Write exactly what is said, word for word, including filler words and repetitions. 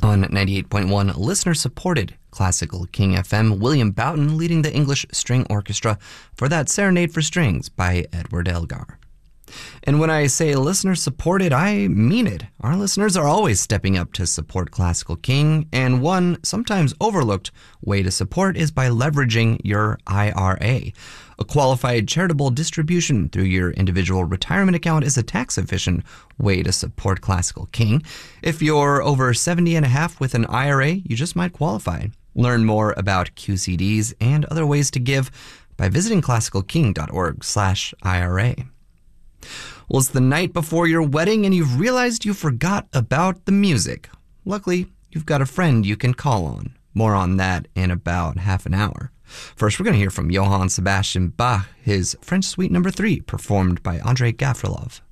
On ninety-eight point one, listener-supported Classical King F M, William Boughton leading the English String Orchestra for that Serenade for Strings by Edward Elgar. And when I say listener-supported, I mean it. Our listeners are always stepping up to support Classical King, and one sometimes overlooked way to support is by leveraging your I R A. A qualified charitable distribution through your individual retirement account is a tax-efficient way to support Classical King. If you're over seventy and a half with an I R A, you just might qualify. Learn more about Q C Ds and other ways to give by visiting classical king dot org slash I R A. Well, it's the night before your wedding and you've realized you forgot about the music. Luckily, you've got a friend you can call on. More on that in about half an hour. First, we're going to hear from Johann Sebastian Bach, his French Suite number three, performed by Andrei Gavrilov.